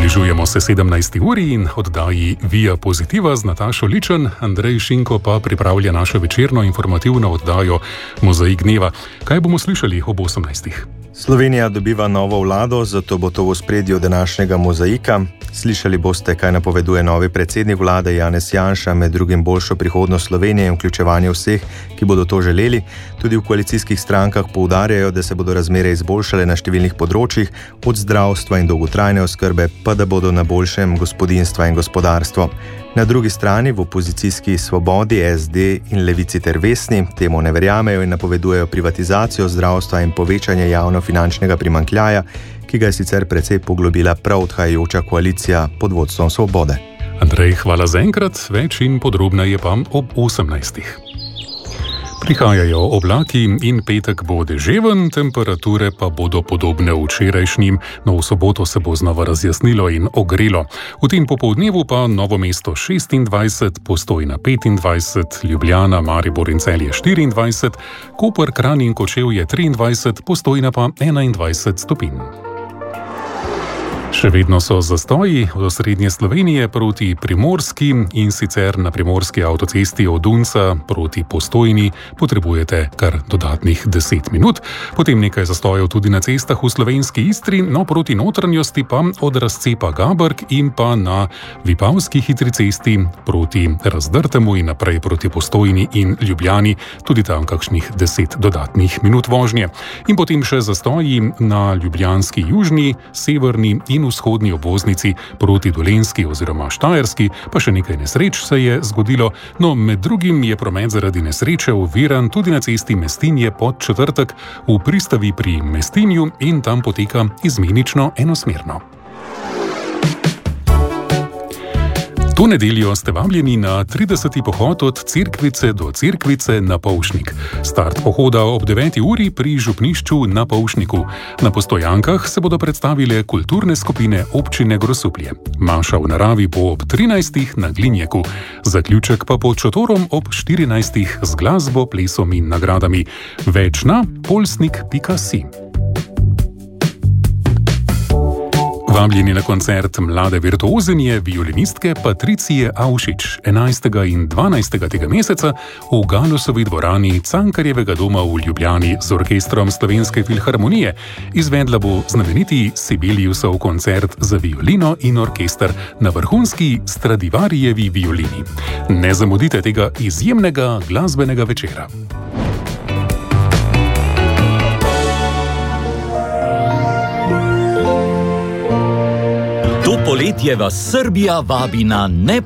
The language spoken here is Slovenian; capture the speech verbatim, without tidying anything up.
Približujemo se sedemnajsti uri in oddaji Via Positiva z Natašo Ličen. Andrej Šinko pa pripravlja našo večerno informativno oddajo Mozaik dneva. Kaj bomo slišali ob osemnajstih? Slovenija dobiva novo vlado, zato bo to v ospredju današnjega mozaika. Slišali boste, kaj napoveduje novi predsednik vlade Janez Janša, med drugim boljšo prihodnost Slovenije in vključevanje vseh, ki bodo to želeli. Tudi v koalicijskih strankah poudarjajo, da se bodo razmere izboljšale na številnih področjih, od zdravstva in dolgotrajne oskrbe, pa da bodo na boljšem gospodinstva in gospodarstvo. Na drugi strani v opozicijski Svobodi, es de in Levici ter Vesni temu ne verjamejo in napovedujejo privatizacijo zdravstva in povečanje javnofinančnega primanjkljaja, ki ga je sicer precej poglobila prav odhajajoča koalicija pod vodstvom Svobode. Andrej, hvala za enkrat, več in podrobneje pa ob osemnajstih. Prihajajo oblaki in petek bo deževen, temperature pa bodo podobne včerajšnjim, no v soboto se bo znova razjasnilo in ogrelo. V tem popoldnevu pa Novo mesto šestindvajset, Postojna petindvajset, Ljubljana, Maribor in Celje štiriindvajset, Koper, Kranj in Kočevje triindvajset, Postojna pa enaindvajset stopinj. Še vedno so zastoji od osrednje Slovenije proti Primorski in sicer na primorski avtocesti od Dunca proti Postojni potrebujete kar dodatnih deset minut. Potem nekaj zastojev tudi na cestah v slovenski Istri, no proti notranjosti pa od razcepa Gabrk in pa na Vipavski hitri cesti proti Razdrtemu in naprej proti Postojni in Ljubljani, tudi tam kakšnih deset dodatnih minut vožnje. In potem še zastoji na ljubljanski južni, severni in vzhodni obvoznici proti Dolenjski oziroma Štajerski, pa še nekaj nesreč se je zgodilo, no med drugim je promet zaradi nesreče oviran tudi na cesti Mestinje pod Četrtek v pristavi pri Mestinju in tam poteka izmenično enosmerno. To nedeljo ste vabljeni na trideseti pohod od Cerkvice do Cerkvice na Polšnik. Start pohoda ob deveti uri pri župnišču na Polšniku. Na Postojankah se bodo predstavile kulturne skupine občine Grosuplje. Maša v naravi bo ob trinajstih na Glinjeku. Zaključek pa pod šotorom ob štirinajstih z glasbo, plesom in nagradami. Več na polsnik pika si. Vabljeni na koncert mlade virtuozinje, violinistke Patricije Avšič enajstega in dvanajstega tega meseca v Galusovi dvorani Cankarjevega doma v Ljubljani z orkestrom Slovenske filharmonije. Izvedla bo znameniti Sibeliusov koncert za violino in orkester na vrhunski Stradivarijevi violini. Ne zamudite tega izjemnega glasbenega večera. To poletje vas Srbija vabi na ne